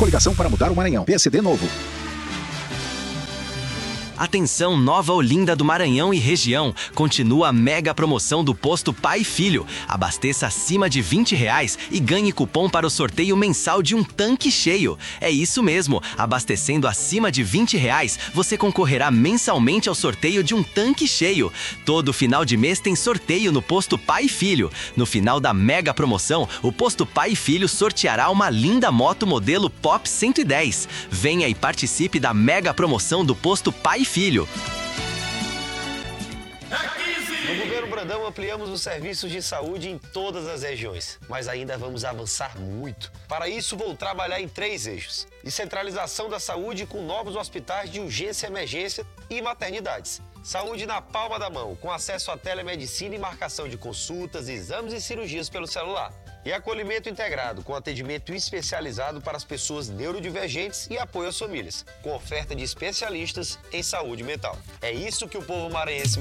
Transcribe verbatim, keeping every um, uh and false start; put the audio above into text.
Coligação para mudar o Maranhão. P S D Novo. Atenção, Nova Olinda do Maranhão e região. Continua a mega promoção do posto Pai e Filho. Abasteça acima de vinte reais e ganhe cupom para o sorteio mensal de um tanque cheio. É isso mesmo, abastecendo acima de vinte reais, você concorrerá mensalmente ao sorteio de um tanque cheio. Todo final de mês tem sorteio no posto Pai e Filho. No final da mega promoção, o posto Pai e Filho sorteará uma linda moto modelo Pop cento e dez. Venha e participe da mega promoção do posto Pai e Filho. No governo Brandão, ampliamos os serviços de saúde em todas as regiões, mas ainda vamos avançar muito. Para isso, vou trabalhar em três eixos: descentralização da saúde com novos hospitais de urgência, emergência e maternidades. Saúde na palma da mão, com acesso à telemedicina e marcação de consultas, exames e cirurgias pelo celular. E acolhimento integrado, com atendimento especializado para as pessoas neurodivergentes e apoio às famílias, com oferta de especialistas em saúde mental. É isso que o povo maranhense